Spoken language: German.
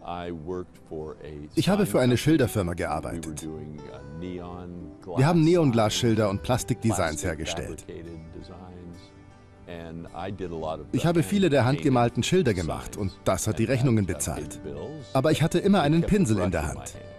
Ich habe für eine Schilderfirma gearbeitet. Wir haben Neonglasschilder und Plastikdesigns hergestellt. Ich habe viele der handgemalten Schilder gemacht und das hat die Rechnungen bezahlt. Aber ich hatte immer einen Pinsel in der Hand.